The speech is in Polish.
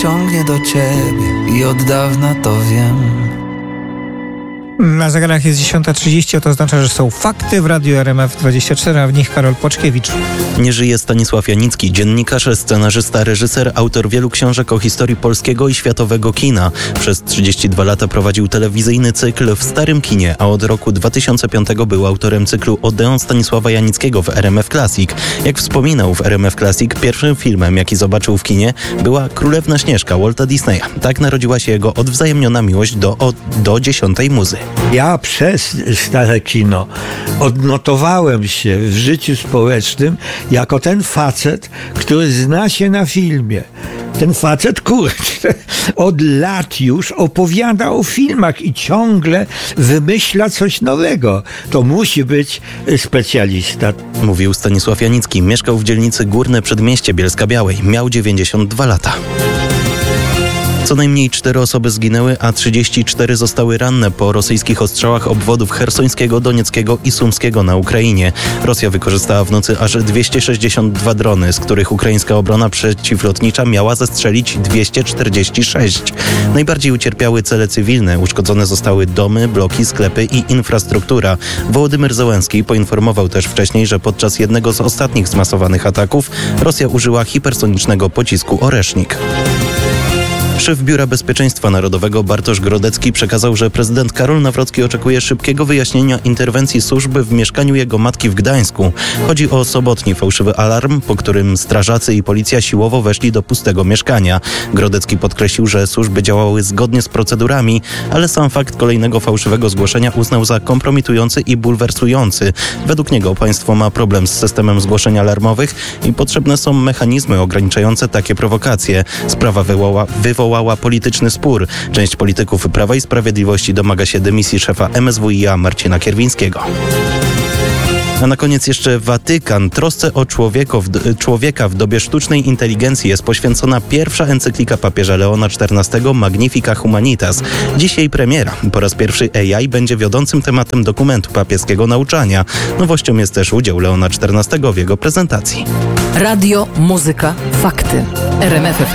ciągnie do ciebie i od dawna to wiem. Na zegarach jest 10:30, a to oznacza, że są fakty w Radiu RMF24, a w nich Karol Płaczkiewicz. Nie żyje Stanisław Janicki, dziennikarz, scenarzysta, reżyser, autor wielu książek o historii polskiego i światowego kina. Przez 32 lata prowadził telewizyjny cykl W Starym Kinie, a od roku 2005 był autorem cyklu Odeon Stanisława Janickiego w RMF Classic. Jak wspominał w RMF Classic, pierwszym filmem, jaki zobaczył w kinie, była Królewna Śnieżka Walta Disneya. Tak narodziła się jego odwzajemniona miłość do 10. muzy. Ja przez stare kino odnotowałem się w życiu społecznym jako ten facet, który zna się na filmie. Ten facet, kurczę, od lat już opowiada o filmach i ciągle wymyśla coś nowego. To musi być specjalista. Mówił Stanisław Janicki. Mieszkał w dzielnicy Górne Przedmieście Bielska-Białej. Miał 92 lata. Co najmniej 4 osoby zginęły, a 34 zostały ranne po rosyjskich ostrzałach obwodów chersońskiego, donieckiego i sumskiego na Ukrainie. Rosja wykorzystała w nocy aż 262 drony, z których ukraińska obrona przeciwlotnicza miała zestrzelić 246. Najbardziej ucierpiały cele cywilne. Uszkodzone zostały domy, bloki, sklepy i infrastruktura. Wołodymyr Zełenski poinformował też wcześniej, że podczas jednego z ostatnich zmasowanych ataków Rosja użyła hipersonicznego pocisku Oresznik. Szef Biura Bezpieczeństwa Narodowego Bartosz Grodecki przekazał, że prezydent Karol Nawrocki oczekuje szybkiego wyjaśnienia interwencji służby w mieszkaniu jego matki w Gdańsku. Chodzi o sobotni fałszywy alarm, po którym strażacy i policja siłowo weszli do pustego mieszkania. Grodecki podkreślił, że służby działały zgodnie z procedurami, ale sam fakt kolejnego fałszywego zgłoszenia uznał za kompromitujący i bulwersujący. Według niego państwo ma problem z systemem zgłoszeń alarmowych i potrzebne są mechanizmy ograniczające takie prowokacje. Sprawa wywołała polityczny spór. Część polityków Prawa i Sprawiedliwości domaga się dymisji szefa MSWiA Marcina Kierwińskiego. A na koniec jeszcze Watykan. Trosce o człowieka w dobie sztucznej inteligencji jest poświęcona pierwsza encyklika papieża Leona XIV Magnifica Humanitas. Dzisiaj premiera. Po raz pierwszy AI będzie wiodącym tematem dokumentu papieskiego nauczania. Nowością jest też udział Leona XIV w jego prezentacji. Radio, muzyka, fakty. RMF